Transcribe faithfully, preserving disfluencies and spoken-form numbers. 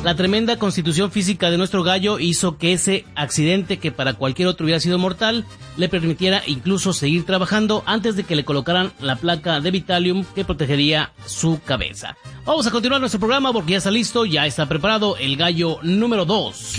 La tremenda constitución física de nuestro gallo hizo que ese accidente, que para cualquier otro hubiera sido mortal, le permitiera incluso seguir trabajando antes de que le colocaran la placa de Vitalium que protegería su cabeza. Vamos a continuar nuestro programa porque ya está listo, ya está preparado el gallo número dos.